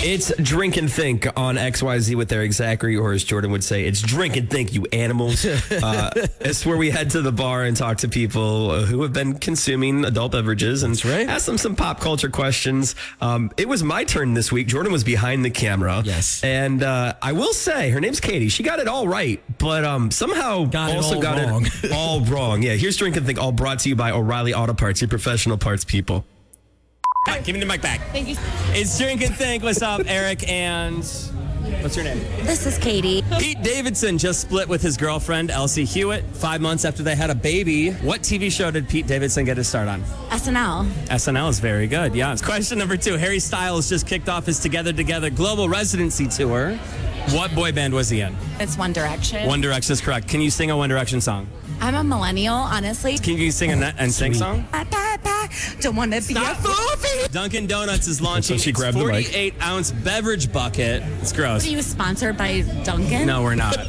It's Drink and Think on XYZ with Eric Zachary, or as Jordan would say, it's Drink and Think, you animals. It's where we head to the bar and talk to people who have been consuming adult beverages and ask them some pop culture questions. It was my turn this week. Jordan was behind the camera. Yes. And I will say, her name's Katie. She got it all right, but somehow got it all wrong. Yeah, here's Drink and Think, all brought to you by O'Reilly Auto Parts, your professional parts people. Give me the mic back. Thank you. It's Drink and Think. What's up, Eric? And what's your name? This is Katie. Pete Davidson just split with his girlfriend, Elsie Hewitt, 5 months after they had a baby. What TV show did Pete Davidson get his start on? SNL. SNL is very good, yeah. Question number 2. Harry Styles just kicked off his Together Together global residency tour. What boy band was he in? It's One Direction. One Direction is correct. Can you sing a One Direction song? I'm a millennial, honestly. Can you sing a NSYNC song? Don't want to be a fool. Dunkin' Donuts is launching its 48-ounce beverage bucket. It's gross. Are you sponsored by Dunkin'? No, we're not.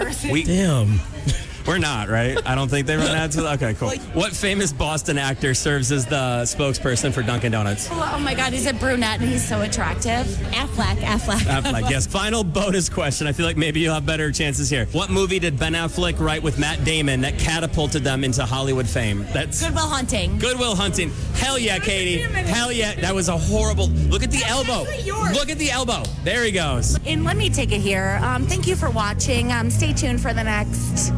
Damn. We're not, right? I don't think they run ads. Okay, cool. What famous Boston actor serves as the spokesperson for Dunkin' Donuts? Oh my God, he's a brunette and he's so attractive. Affleck. Yes. Final bonus question. I feel like maybe you'll have better chances here. What movie did Ben Affleck write with Matt Damon that catapulted them into Hollywood fame? That's Good Will Hunting. Good Will Hunting. Hell yeah, Katie. Hell yeah. That was a horrible. Look at the elbow. Look at the elbow. There he goes. And let me take it here. Thank you for watching. Stay tuned for the next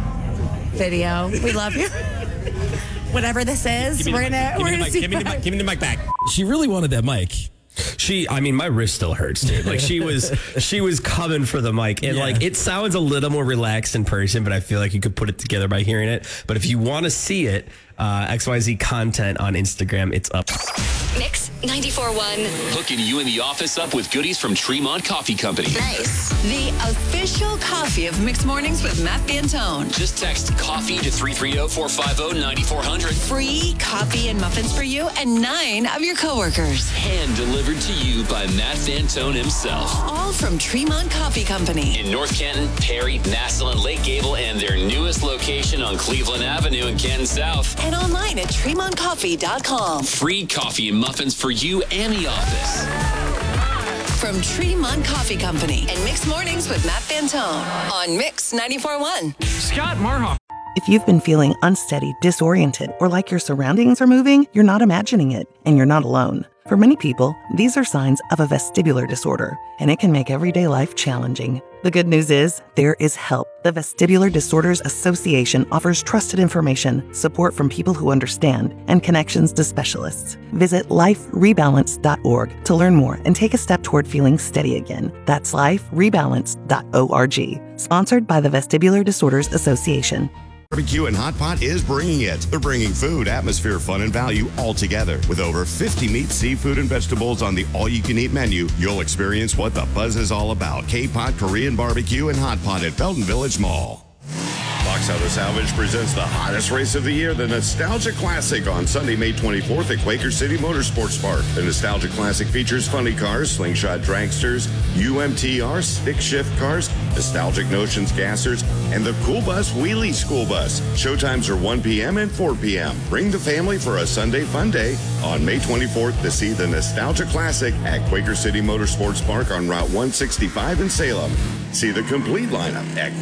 video. We love you. Whatever this is, we're gonna see. Give me the mic back. She really wanted that mic. My wrist still hurts, dude. Like she was coming for the mic, and like it sounds a little more relaxed in person, but I feel like you could put it together by hearing it. But if you want to see it, XYZ content on Instagram, it's up. Mix 94.1. Hooking you in the office up with goodies from Tremont Coffee Company. Nice. The official coffee of Mixed Mornings with Matt Fantone. Just text coffee to 330-450-9400. Free coffee and muffins for you and 9 of your coworkers. Hand delivered to you by Matt Fantone himself. All from Tremont Coffee Company. In North Canton, Perry, Massillon, Lake Gable, and their newest location on Cleveland Avenue in Canton South. And online at TremontCoffee.com. Free coffee and muffins for you and the office. From Tremont Coffee Company and Mixed Mornings with Matt Fantone on Mix 94.1. Scott Marhoff. If you've been feeling unsteady, disoriented, or like your surroundings are moving, you're not imagining it, and you're not alone. For many people, these are signs of a vestibular disorder, and it can make everyday life challenging. The good news is, there is help. The Vestibular Disorders Association offers trusted information, support from people who understand, and connections to specialists. Visit liferebalance.org to learn more and take a step toward feeling steady again. That's liferebalance.org. Sponsored by the Vestibular Disorders Association. Barbecue and Hot Pot is bringing it. They're bringing food, atmosphere, fun, and value all together. With over 50 meats, seafood, and vegetables on the all-you-can-eat menu, you'll experience what the buzz is all about. K-Pot Korean Barbecue and Hot Pot at Belton Village Mall. Box Auto Salvage presents the hottest race of the year, the Nostalgia Classic, on Sunday, May 24th at Quaker City Motorsports Park. The Nostalgia Classic features funny cars, slingshot dragsters, UMTR, stick shift cars, nostalgic notions gassers, and the Cool Bus Wheelie School Bus. Showtimes are 1 p.m. and 4 p.m. Bring the family for a Sunday fun day on May 24th to see the Nostalgia Classic at Quaker City Motorsports Park on Route 165 in Salem. See the complete lineup at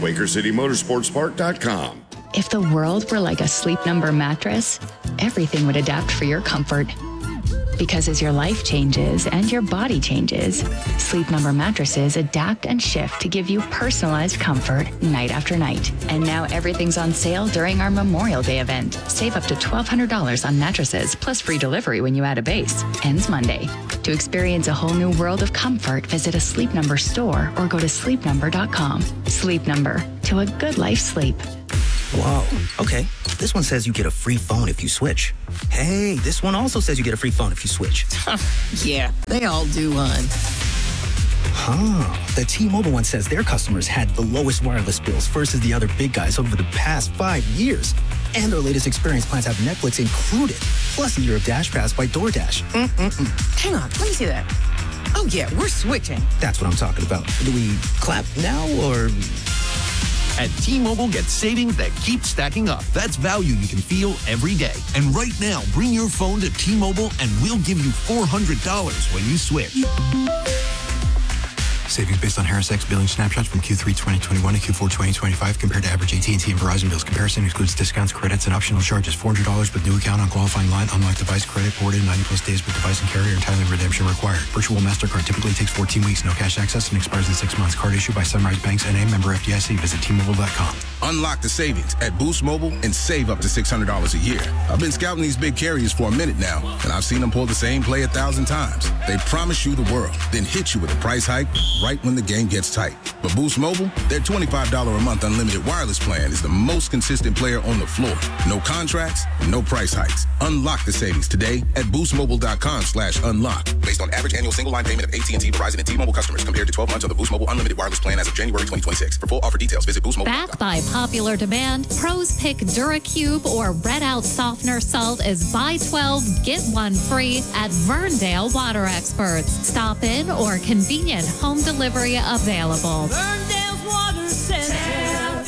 QuakerCityMotorsportsPark.com. If the world were like a Sleep Number mattress, everything would adapt for your comfort. Because as your life changes and your body changes, Sleep Number mattresses adapt and shift to give you personalized comfort night after night. And now everything's on sale during our Memorial Day event. Save up to $1,200 on mattresses, plus free delivery when you add a base. Ends Monday. To experience a whole new world of comfort, visit a Sleep Number store or go to sleepnumber.com. Sleep Number. To a good life sleep. Wow. Okay. This one says you get a free phone if you switch. Hey, this one also says you get a free phone if you switch. Yeah, they all do, hon. The T-Mobile one says their customers had the lowest wireless bills versus the other big guys over the past 5 years. And their latest experience plans have Netflix included, plus a year of Dash Pass by DoorDash. Hang on, let me see that. Oh, yeah, we're switching. That's what I'm talking about. Do we clap now or... At T-Mobile, get savings that keep stacking up. That's value you can feel every day. And right now, bring your phone to T-Mobile and we'll give you $400 when you switch. Savings based on Harris X billing snapshots from Q3 2021 to Q4 2025 compared to average AT&T and Verizon bills. Comparison excludes discounts, credits, and optional charges. $400 with new account on qualifying line. Unlock device credit ported 90 plus days with device and carrier. Entirely redemption required. Virtual MasterCard typically takes 14 weeks. No cash access and expires in 6 months. Card issued by Sunrise Banks N.A. member FDIC. Visit T-Mobile.com. Unlock the savings at Boost Mobile and save up to $600 a year. I've been scouting these big carriers for a minute now, and I've seen them pull the same play 1,000 times. They promise you the world, then hit you with a price hike right when the game gets tight. But Boost Mobile, their $25 a month unlimited wireless plan is the most consistent player on the floor. No contracts, no price hikes. Unlock the savings today at boostmobile.com/unlock. Based on average annual single line payment of AT&T, Verizon, and T-Mobile customers compared to 12 months of the Boost Mobile unlimited wireless plan as of January 2026. For full offer details, visit boostmobile.com. Back by popular demand, pros pick DuraCube or Red Out Softener Salt is buy 12, get 1 free at Verndale Water Experts. Stop in or convenient home delivery available. Verndale's Water Center.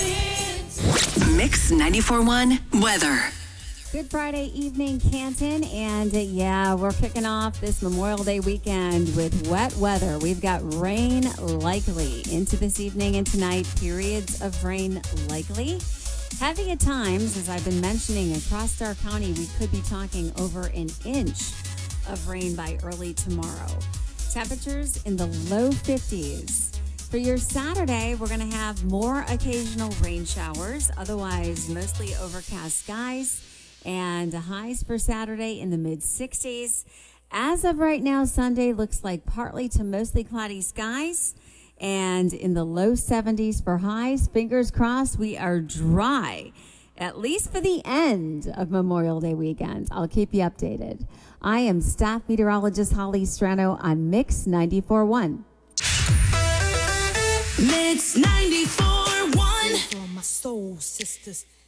Mix 94.1 weather. Good Friday evening, Canton. And we're kicking off this Memorial Day weekend with wet weather. We've got rain likely into this evening and tonight. Periods of rain likely. Heavy at times, as I've been mentioning, across our county, we could be talking over an inch of rain by early tomorrow. Temperatures in the low 50s. For your Saturday, we're going to have more occasional rain showers, otherwise mostly overcast skies, and highs for Saturday in the mid-60s. As of right now, Sunday looks like partly to mostly cloudy skies, and in the low 70s for highs. Fingers crossed we are dry, at least for the end of Memorial Day weekend. I'll keep you updated. I am staff meteorologist Holly Strano on Mix 94.1. Mix 94.1. For my soul sisters.